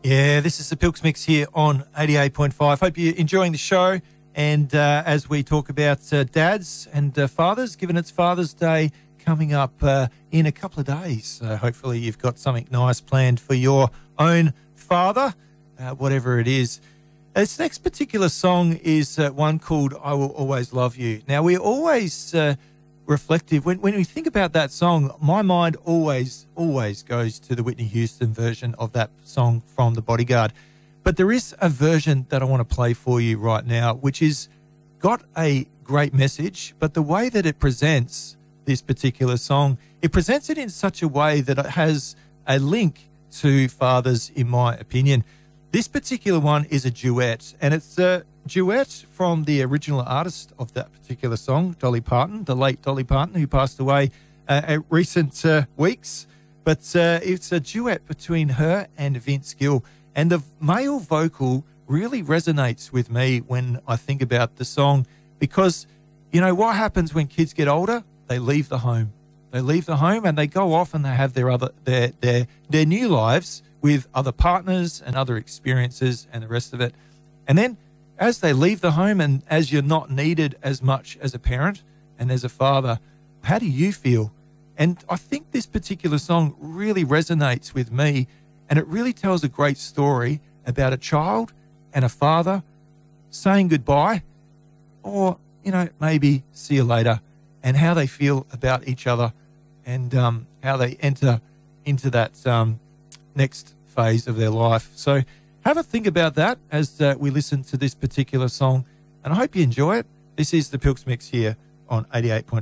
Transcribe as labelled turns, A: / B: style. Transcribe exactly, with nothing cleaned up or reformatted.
A: Yeah, this is the Pilks Mix here on eighty-eight point five. Hope you're enjoying the show. And uh, as we talk about uh, dads and uh, fathers, given it's Father's Day coming up uh, in a couple of days, uh, hopefully you've got something nice planned for your own father, uh, whatever it is. This next particular song is uh, one called I Will Always Love You. Now, we're always uh, reflective. When, when we think about that song, my mind always, always goes to the Whitney Houston version of that song from The Bodyguard. But there is a version that I want to play for you right now, which is got a great message, but the way that it presents this particular song, it presents it in such a way that it has a link to fathers, in my opinion. This particular one is a duet, and it's a duet from the original artist of that particular song, Dolly Parton, the late Dolly Parton, who passed away uh, at recent uh, weeks. But uh, it's a duet between her and Vince Gill. And the male vocal really resonates with me when I think about the song because, you know, what happens when kids get older? They leave the home. They leave the home and they go off and they have their other their their their new lives with other partners and other experiences and the rest of it. And then as they leave the home and as you're not needed as much as a parent and as a father, how do you feel? And I think this particular song really resonates with me, and it really tells a great story about a child and a father saying goodbye or, you know, maybe see you later, and how they feel about each other and um, how they enter into that um, next phase of their life. So have a think about that as uh, we listen to this particular song, and I hope you enjoy it. This is the Pilks Mix here on eighty-eight point five.